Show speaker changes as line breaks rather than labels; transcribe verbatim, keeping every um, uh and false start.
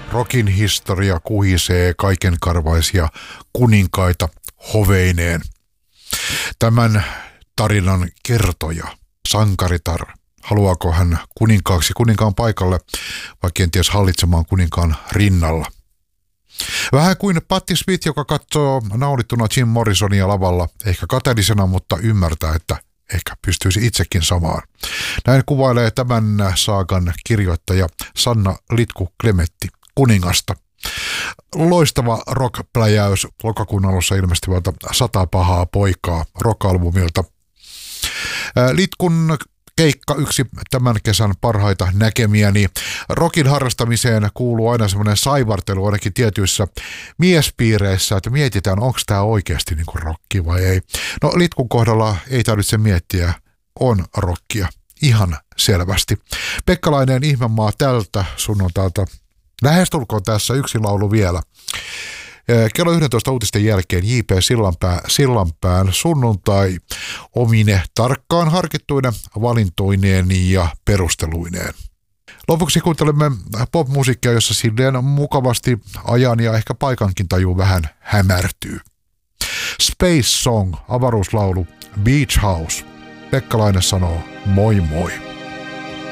Rokin historia kuhisee kaikenkarvaisia kuninkaita hoveineen. Tämän tarinan kertoja, sankaritar, haluaako hän kuninkaaksi kuninkaan paikalle vai kenties hallitsemaan kuninkaan rinnalla? Vähän kuin Patti Smith, joka katsoo naulittuna Jim Morrisonia lavalla, ehkä kateellisena, mutta ymmärtää, että ehkä pystyisi itsekin samaan. Näin kuvailee tämän saagan kirjoittaja Sanna Litku-Klemetti kuningasta. Loistava rock-pläjäys lokakuun alussa ilmestyvältä Sata pahaa poikaa rock-albumilta. Litkun keikka yksi tämän kesän parhaita näkemiäni. Rockin harrastamiseen kuuluu aina semmoinen saivartelu ainakin tietyissä miespiireissä, että mietitään, onko tämä oikeasti niin kuin rocki vai ei. No Litkun kohdalla ei tarvitse miettiä, on rockia ihan selvästi. Pekkalainen Ihmemaa tältä sunnuntailta. Lähestulkoon tässä yksi laulu vielä. Kello yhdentoista uutisten jälkeen J P Sillanpää, Sillanpään sunnuntai omine tarkkaan harkittuinen valintoineen ja perusteluineen. Lopuksi kuuntelemme popmusiikkia, jossa silleen mukavasti ajan ja ehkä paikankin taju vähän hämärtyy. Space Song, avaruuslaulu, Beach House. Pekkalainen sanoo moi moi.